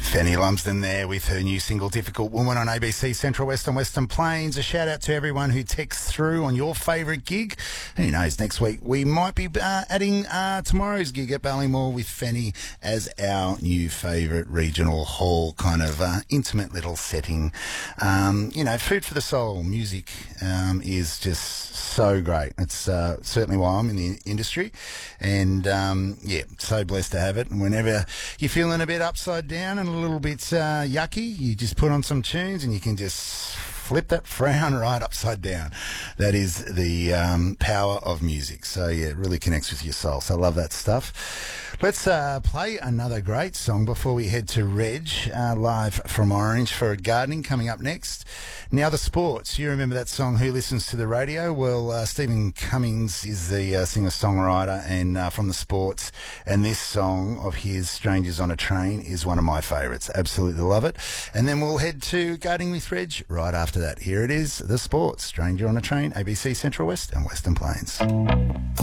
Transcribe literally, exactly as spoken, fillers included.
Fanny Lumsden there with her new single Difficult Woman on A B C Central West and Western Plains. A shout out to everyone who texts through on your favourite gig. Who knows, next week we might be uh, adding uh, tomorrow's gig at Ballymore with Fanny as our new favourite regional hall kind of uh, intimate little setting. Um, you know, food for the soul. Music um, is just so great. It's uh, certainly why I'm in the industry, and um, yeah, so blessed to have it. And whenever you're feeling a bit upside down and a little bit uh, yucky, you just put on some tunes and you can just flip that frown right upside down. That is the um, power of music. So yeah, it really connects with your soul. So I love that stuff. Let's uh, play another great song before we head to Reg, uh, live from Orange for gardening, coming up next. Now the sports. You remember that song, Who Listens to the Radio? Well, uh, Stephen Cummings is the uh, singer-songwriter and uh, from the sports, and this song of his, Strangers on a Train, is one of my favourites. Absolutely love it. And then we'll head to Gardening with Reg right after that. Here it is, the sports, Stranger on a Train, A B C Central West and Western Plains.